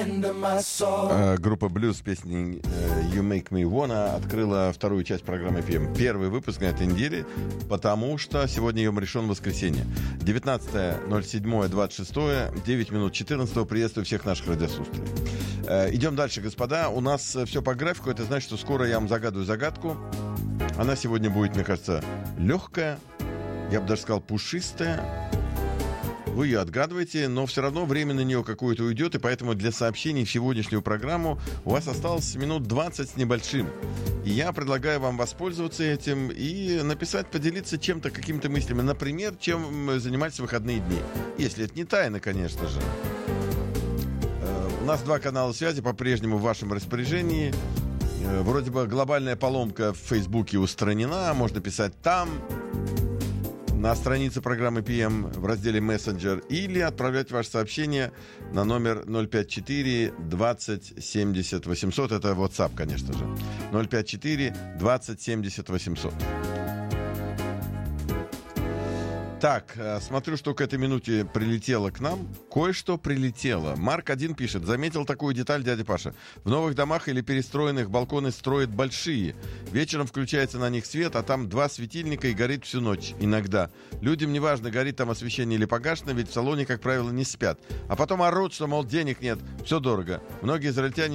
Группа Blues с песней You Make Me Wanna открыла вторую часть программы PM. Первый выпуск на этой неделе, потому что сегодня Йом Ришон, воскресенье. 19.07.26, 9 минут 14. Приветствую всех наших радиослушателей. Идем дальше, господа. У нас все по графику. Это значит, что скоро я вам загадываю загадку. Она сегодня будет, мне кажется, легкая. Я бы даже сказал, пушистая. Вы ее отгадываете, но все равно время на нее какое-то уйдет, и поэтому для сообщений в сегодняшнюю программу у вас осталось минут 20 с небольшим. И я предлагаю вам воспользоваться этим и написать, поделиться чем-то, какими-то мыслями. Например, чем занимались в выходные дни. Если это не тайна, конечно же. У нас 2 канала связи по-прежнему в вашем распоряжении. Вроде бы глобальная поломка в Фейсбуке устранена, можно писать там, на странице программы PM в разделе «Мессенджер», или отправлять ваше сообщение на номер 054 20 70 800. Это WhatsApp, конечно же. 054 20 70 800. Так, смотрю, что к этой минуте прилетело к нам. Кое-что прилетело. Марк 1 пишет. Заметил такую деталь, дядя Паша. В новых домах или перестроенных балконы строят большие. Вечером включается на них свет, а там 2 светильника и горит всю ночь. Иногда. Людям не важно, горит там освещение или погашено, ведь в салоне, как правило, не спят. А потом орут, что, мол, денег нет, все дорого. Многие израильтяне